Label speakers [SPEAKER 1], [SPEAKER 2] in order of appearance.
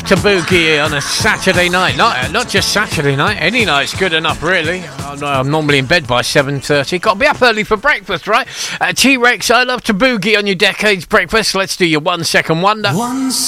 [SPEAKER 1] to boogie on a Saturday night. Not just Saturday night, any night's good enough, really. I'm normally in bed by 7:30. Got to be up early for breakfast, right? T-Rex, I love to boogie on your Decades breakfast. Let's do your 1 second wonder.
[SPEAKER 2] 1